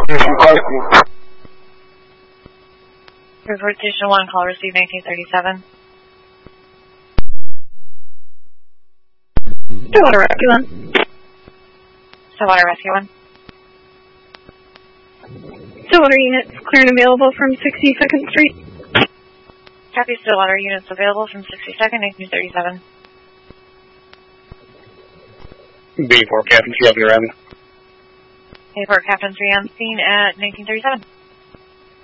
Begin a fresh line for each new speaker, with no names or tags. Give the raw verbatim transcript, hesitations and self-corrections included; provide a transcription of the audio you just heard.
Report Station one, call received nineteen thirty-seven.
Stillwater Rescue one.
Stillwater Rescue one.
Stillwater units clear and available from sixty-second Street.
Copy, Stillwater units available from sixty-second, nineteen thirty-seven.
B four Captain three on the
A four Captain three on scene at nineteen thirty-seven.